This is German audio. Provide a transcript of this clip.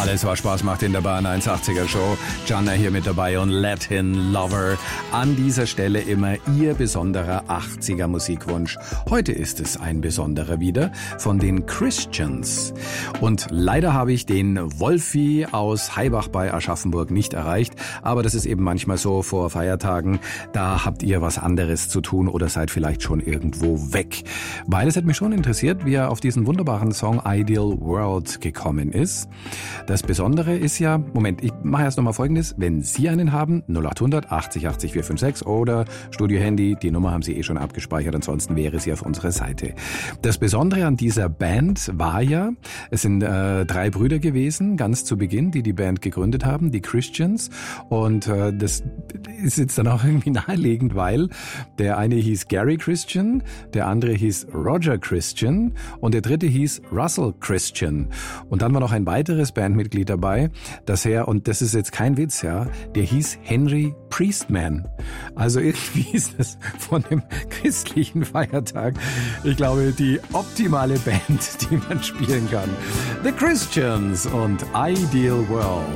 Alles, was Spaß macht in der Bahn 180er Show. Gianna hier mit dabei und Latin Lover. An dieser Stelle immer Ihr besonderer 80er Musikwunsch. Heute ist es ein besonderer wieder von den Christians. Und leider habe ich den Wolfi aus Haibach bei Aschaffenburg nicht erreicht. Aber das ist eben manchmal so vor Feiertagen. Da habt ihr was anderes zu tun oder seid vielleicht schon irgendwo weg. Weil es hat mich schon interessiert, wie er auf diesen wunderbaren Song Ideal World gekommen ist. Das Besondere ist ja, Moment, ich mache erst nochmal Folgendes. Wenn Sie einen haben, 0800 80 80 456 oder Studio-Handy, die Nummer haben Sie eh schon abgespeichert, ansonsten wäre sie auf unserer Seite. Das Besondere an dieser Band war ja, es sind 3 Brüder gewesen, ganz zu Beginn, die die Band gegründet haben, die Christians. Und das ist jetzt dann auch irgendwie naheliegend, weil der eine hieß Gary Christian, der andere hieß Roger Christian und der dritte hieß Russell Christian. Und dann war noch ein weiteres Bandmitglied dabei, und das ist jetzt kein Witz, ja, der hieß Henry Priestman. Also irgendwie ist das von dem christlichen Feiertag, ich glaube, die optimale Band, die man spielen kann. The Christians und Ideal World.